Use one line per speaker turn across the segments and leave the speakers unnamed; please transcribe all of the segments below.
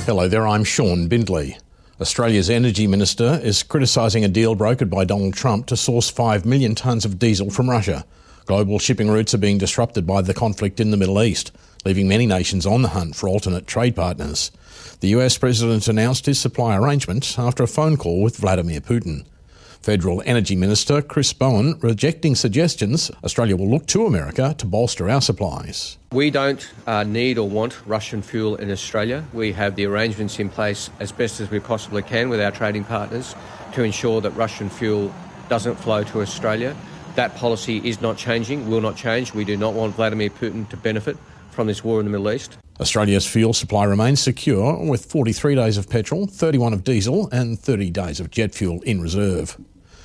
Hello there, I'm Sean Bindley. Australia's Energy Minister is criticising a deal brokered by Donald Trump to source 5 million tonnes of diesel from Russia. Global shipping routes are being disrupted by the conflict in the Middle East, leaving many nations on the hunt for alternate trade partners. The US President announced his supply arrangement after a phone call with Vladimir Putin. Federal Energy Minister Chris Bowen rejecting suggestions Australia will look to America to bolster our supplies.
We don't need or want Russian fuel in Australia. We have the arrangements in place as best as we possibly can with our trading partners to ensure that Russian fuel doesn't flow to Australia. That policy is not changing, will not change. We do not want Vladimir Putin to benefit from this war in the Middle East.
Australia's fuel supply remains secure with 43 days of petrol, 31 of diesel and 30 days of jet fuel in reserve.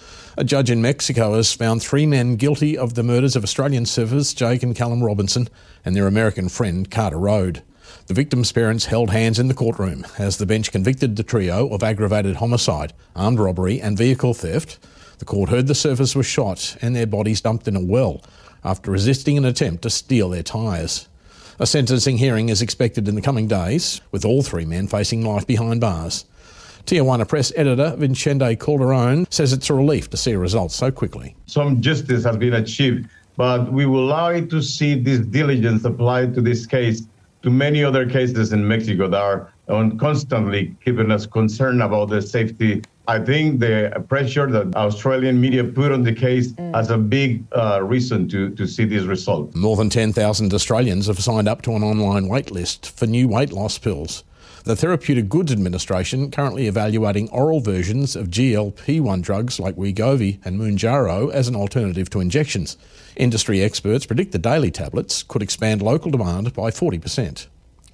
A judge in Mexico has found 3 men guilty of the murders of Australian surfers Jake and Callum Robinson and their American friend Carter Road. The victims' parents held hands in the courtroom as the bench convicted the trio of aggravated homicide, armed robbery and vehicle theft. The court heard the surfers were shot and their bodies dumped in a well after resisting an attempt to steal their tyres. A sentencing hearing is expected in the coming days, with all 3 men facing life behind bars. Tijuana Press editor Vicente Calderon says it's a relief to see a result so quickly.
Some justice has been achieved, but we would like to see this diligence applied to this case to many other cases in Mexico that are constantly keeping us concerned about the safety. I think the pressure that Australian media put on the case has a big reason to see this result.
More than 10,000 Australians have signed up to an online wait list for new weight loss pills. The Therapeutic Goods Administration currently evaluating oral versions of GLP-1 drugs like Wegovy and Mounjaro as an alternative to injections. Industry experts predict the daily tablets could expand local demand by 40%.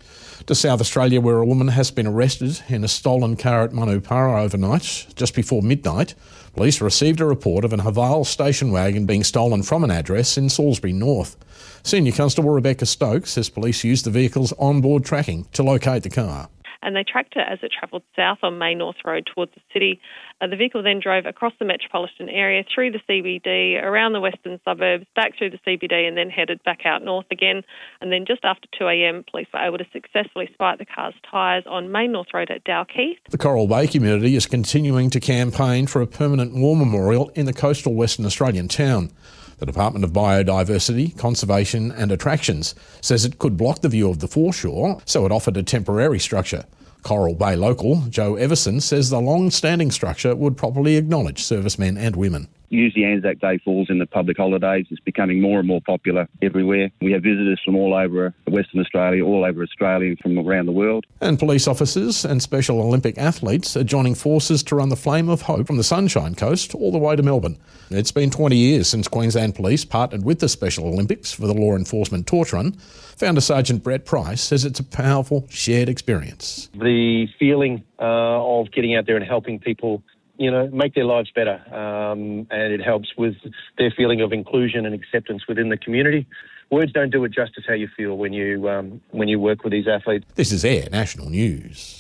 To South Australia, where a woman has been arrested in a stolen car at Manupara overnight, just before midnight. Police received a report of an Haval station wagon being stolen from an address in Salisbury North. Senior Constable Rebecca Stokes says police used the vehicle's onboard tracking to locate the car.
And they tracked it as it travelled south on May North Road towards the city. The vehicle then drove across the metropolitan area, through the CBD, around the western suburbs, back through the CBD and then headed back out north again. And then just after 2 a.m, police were able to successfully spike the car's tyres on Main North Road at Dalkeith.
The Coral Bay community is continuing to campaign for a permanent war memorial in the coastal Western Australian town. The Department of Biodiversity, Conservation and Attractions says it could block the view of the foreshore, so it offered a temporary structure. Coral Bay local Joe Everson says the long-standing structure would properly acknowledge servicemen and women.
Usually Anzac Day falls in the public holidays. It's becoming more and more popular everywhere. We have visitors from all over Western Australia, all over Australia and from around the world.
And police officers and Special Olympic athletes are joining forces to run the Flame of Hope from the Sunshine Coast all the way to Melbourne. It's been 20 years since Queensland Police partnered with the Special Olympics for the law enforcement torch run. Founder Sergeant Brett Price says it's a powerful shared experience.
The feeling of getting out there and helping people make their lives better. And it helps with their feeling of inclusion and acceptance within the community. Words don't do it justice how you feel when you work with these athletes.
This is Air National News.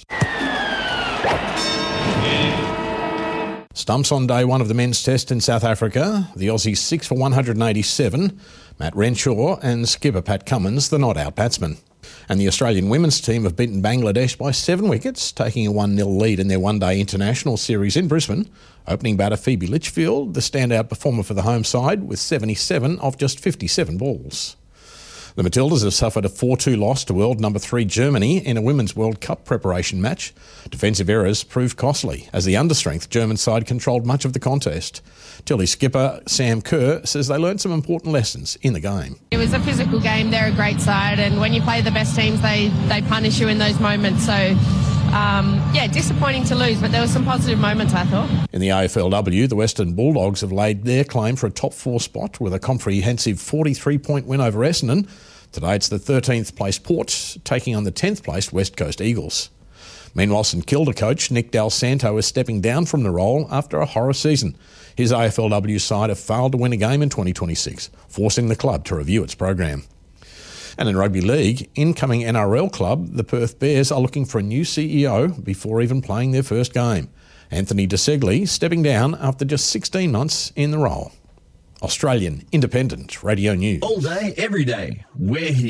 Stumps on day one of the men's test in South Africa. The Aussies 6 for 187. Matt Renshaw and skipper Pat Cummins, the not-out batsman. And the Australian women's team have beaten Bangladesh by 7 wickets, taking a 1-0 lead in their one-day international series in Brisbane. Opening batter Phoebe Litchfield, the standout performer for the home side, with 77 off just 57 balls. The Matildas have suffered a 4-2 loss to world number 3 Germany in a Women's World Cup preparation match. Defensive errors proved costly as the understrength German side controlled much of the contest. Tilly skipper Sam Kerr says they learned some important lessons in the game.
It was a physical game. They're a great side, and when you play the best teams, they punish you in those moments. So, disappointing to lose, but there were some positive moments, I thought.
In the AFLW, the Western Bulldogs have laid their claim for a top 4 spot with a comprehensive 43-point win over Essendon. Today it's the 13th placed Port taking on the 10th placed West Coast Eagles. Meanwhile, St Kilda coach Nick Dal Santo is stepping down from the role after a horror season. His AFLW side have failed to win a game in 2026, forcing the club to review its program. And in rugby league, incoming NRL club, the Perth Bears, are looking for a new CEO before even playing their first game. Anthony DeSegli stepping down after just 16 months in the role. Australian Independent Radio News.
All day, every day, we're here.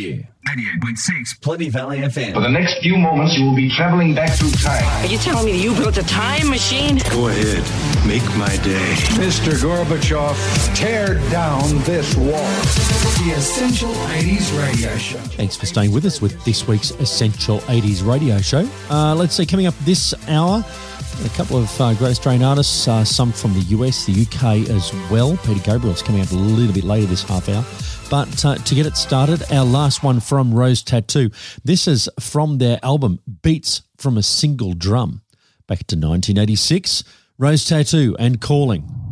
88.6 Plenty Valley FM.
For the next few moments, you will be traveling back through time.
Are you telling me that you built a time machine?
Go ahead. Make my day.
Mr. Gorbachev, tear down this wall.
The Essential 80s Radio Show.
Thanks for staying with us with this week's Essential 80s Radio Show. Let's see, coming up this hour, a couple of great Australian artists, some from the US, the UK as well. Peter Gabriel's coming up a little bit later this half hour. But to get it started, our last one from Rose Tattoo. This is from their album Beats from a Single Drum. Back to 1986, Rose Tattoo and Calling.